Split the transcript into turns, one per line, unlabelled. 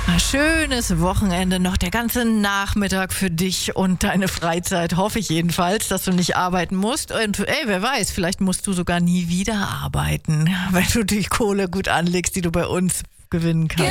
Ein schönes Wochenende noch, der ganze Nachmittag für dich und deine Freizeit, hoffe ich jedenfalls, dass du nicht arbeiten musst. Und wer weiß, vielleicht musst du sogar nie wieder arbeiten, weil du die Kohle gut anlegst, die du bei uns gewinnen kannst.